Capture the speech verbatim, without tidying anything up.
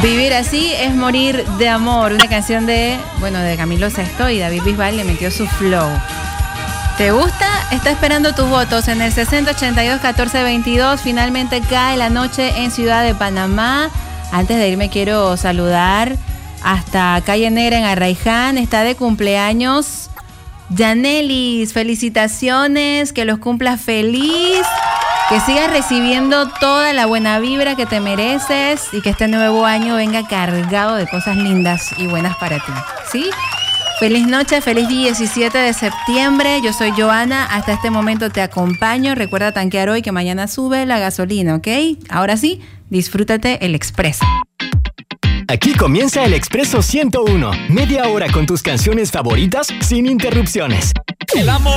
Vivir así es morir de amor. Una canción de, bueno, de Camilo Sesto, y David Bisbal le metió su flow. ¿Te gusta? Está esperando tus votos en el sesenta ochenta y dos catorce veintidós. Finalmente cae la noche en Ciudad de Panamá. Antes de irme quiero saludar hasta Calle Negra en Arraiján. Está de cumpleaños Yanelis. Felicitaciones, que los cumplas feliz. Que sigas recibiendo toda la buena vibra que te mereces y que este nuevo año venga cargado de cosas lindas y buenas para ti, ¿sí? Feliz noche, feliz diecisiete de septiembre. Yo soy Joana, hasta este momento te acompaño. Recuerda tanquear hoy que mañana sube la gasolina, ¿ok? Ahora sí, disfrútate el Expreso. Aquí comienza el Expreso ciento uno. Media hora con tus canciones favoritas sin interrupciones. El amor.